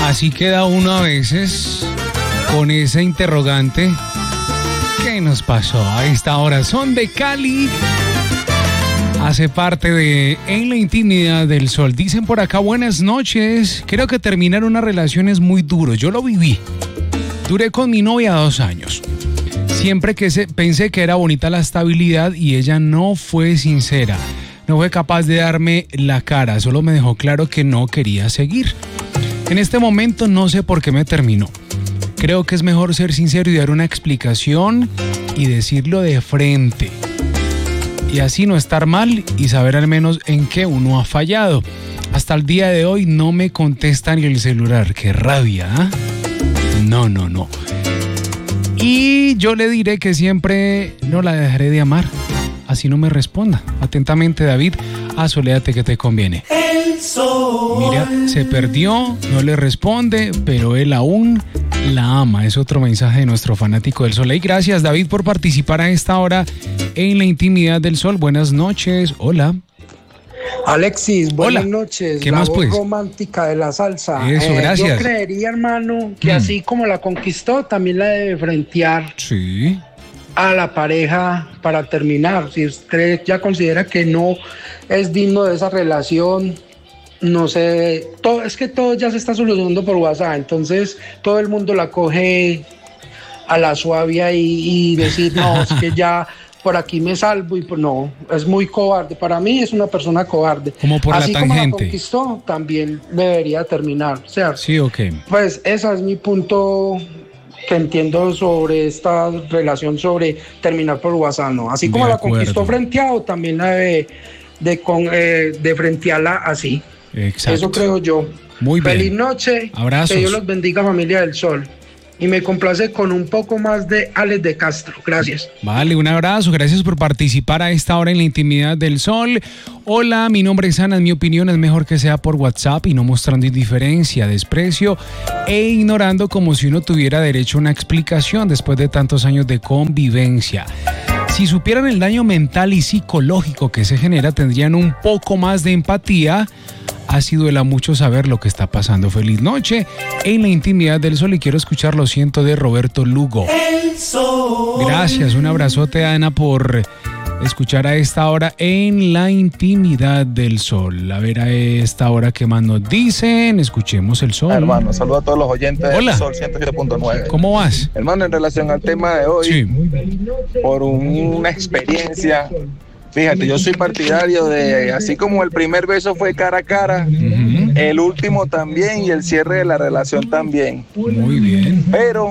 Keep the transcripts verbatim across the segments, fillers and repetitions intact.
Así queda uno a veces con ese interrogante. ¿Qué nos pasó a esta hora? Son de Cali. Hace parte de En la Intimidad del Sol. Dicen por acá, buenas noches. Creo que terminar una relación es muy duro. Yo lo viví. Duré con mi novia dos años. Siempre que se, pensé que era bonita la estabilidad y ella no fue sincera. No fue capaz de darme la cara. Solo me dejó claro que no quería seguir. En este momento no sé por qué me terminó. Creo que es mejor ser sincero y dar una explicación y decirlo de frente. Y así no estar mal y saber al menos en qué uno ha fallado. Hasta el día de hoy no me contestan el celular. ¡Qué rabia! ¿eh? No, no, no. Y yo le diré que siempre no la dejaré de amar. Así no me responda. Atentamente, David, asoléate que te conviene. El sol. Mira, se perdió, no le responde, pero él aún la ama. Es otro mensaje de nuestro fanático del sol. Y gracias, David, por participar a esta hora en La Intimidad del Sol. Buenas noches. Hola. Alexis, buenas Hola. noches. ¿Qué la más, voz pues? romántica de la salsa. Eso, gracias. Yo creería, hermano, que Mm. así como la conquistó, también la debe frentear Sí. a la pareja para terminar. Si usted ya considera que no es digno de esa relación, no sé, todo, es que todo ya se está solucionando por WhatsApp, entonces todo el mundo la coge a la suavia y, y decir, no, es que ya por aquí me salvo y pues no, es muy cobarde. Para mí es una persona cobarde. Como por la Así como la tangente. conquistó, también debería terminar, ¿cierto? Sí, ok. Pues ese es mi punto que entiendo sobre esta relación, sobre terminar por WhatsApp, ¿no? Así como De la acuerdo. conquistó frenteado, también la debe de, con, eh, de frentearla así. Exacto. Eso creo yo. Muy bien. Feliz noche. Abrazos. Que Dios los bendiga, familia del Sol. Y me complace con un poco más de Alex de Castro. Gracias. Vale, un abrazo, gracias por participar a esta hora en La Intimidad del Sol. Hola, mi nombre es Ana, en mi opinión es mejor que sea por WhatsApp y no mostrando indiferencia, desprecio e ignorando como si uno tuviera derecho a una explicación después de tantos años de convivencia. Si supieran el daño mental y psicológico que se genera, tendrían un poco más de empatía. Así duela mucho saber lo que está pasando. Feliz noche en La Intimidad del Sol y quiero escuchar Lo siento de Roberto Lugo. El sol. Gracias, un abrazote, Ana, por escuchar a esta hora en La Intimidad del Sol. A ver a esta hora qué más nos dicen. Escuchemos el sol. Hermano, saludos a todos los oyentes Hola. del Sol ciento siete punto nueve. ¿Cómo vas? Hermano, en relación al tema de hoy, Sí. por un- una experiencia, fíjate, yo soy partidario de, así como el primer beso fue cara a cara, Ujú. el último también y el cierre de la relación también. Muy bien. Pero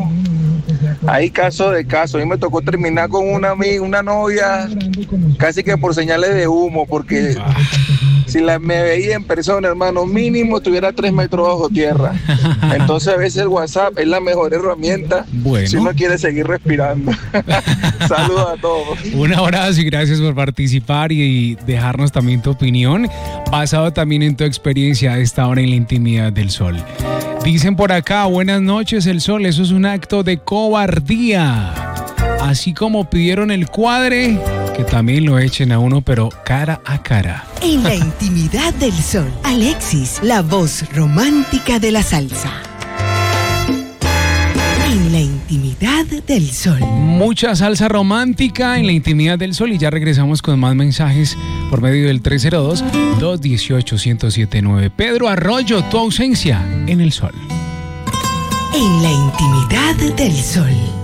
hay casos de casos. A mí me tocó terminar con una amiga, una novia, casi que por señales de humo, porque Ah, si la me veía en persona, hermano, mínimo tuviera tres metros bajo tierra. Entonces a veces el WhatsApp es la mejor herramienta Bueno. si uno quiere seguir respirando. Saludos a todos. Un abrazo y gracias por participar y dejarnos también tu opinión, basado también en tu experiencia a esta hora en La Intimidad del Sol. Dicen por acá, buenas noches, el sol, eso es un acto de cobardía. Así como pidieron el cuadre, que también lo echen a uno, pero cara a cara. En La Intimidad del Sol, Alexis, la voz romántica de la salsa. En La Intimidad del Sol. Mucha salsa romántica en La Intimidad del Sol y ya regresamos con más mensajes por medio del tres cero dos, dos uno ocho, uno cero siete nueve. Pedro Arroyo, tu ausencia en el sol. En La Intimidad del Sol.